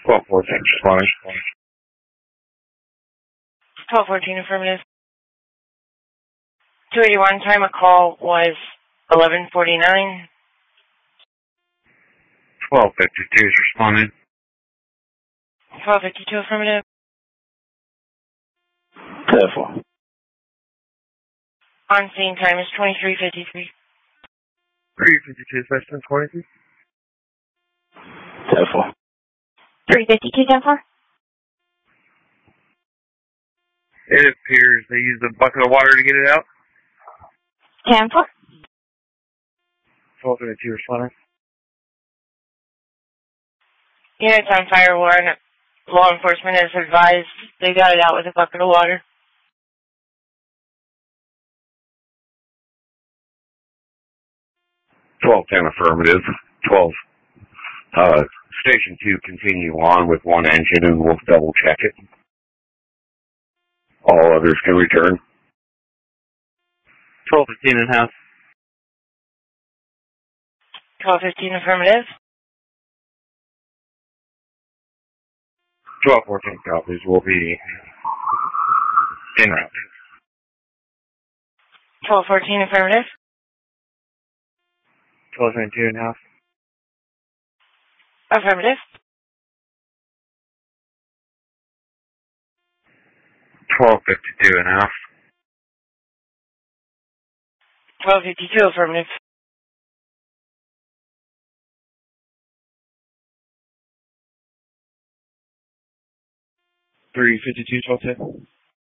1214, responding. 1214, affirmative. 281, time of call was 11:49. 1252 is responding. 1252, affirmative. 10-4. On scene time is 23:53. 352, Western 23. 10-4. 352, 10-4. It appears they used a bucket of water to get it out. 10-4. 1252, responding. Units on fire warrant. Law enforcement has advised they got it out with a bucket of water. 1210, affirmative. 12. Station 2, continue on with one engine and we'll double check it. All others can return. 1215 and a half. 1215, affirmative. 1214 copies will be en route. 1214, affirmative. 1222 and a half. Affirmative. 1252 and a half. 1252, affirmative. 352, 1210.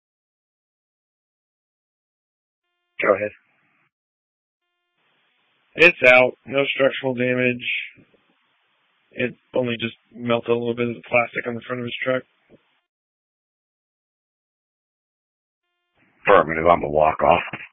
Go ahead. It's out. No structural damage. It only just melted a little bit of the plastic on the front of his truck. Affirmative, I'm a walk-off.